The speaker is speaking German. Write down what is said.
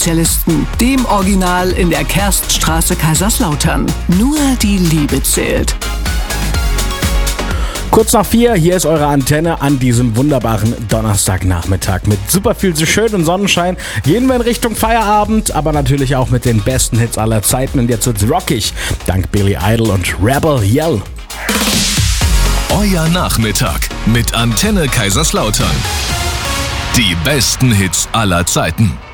Liebesspezialisten, dem Original in der Kerststraße Kaiserslautern. Nur die Liebe zählt. Kurz nach 4, hier ist eure Antenne an diesem wunderbaren Donnerstagnachmittag mit super viel so schön und Sonnenschein. Gehen wir in Richtung Feierabend, aber natürlich auch mit den besten Hits aller Zeiten. Und jetzt wird's rockig, dank Billy Idol und Rebel Yell. Euer Nachmittag mit Antenne Kaiserslautern. Die besten Hits aller Zeiten.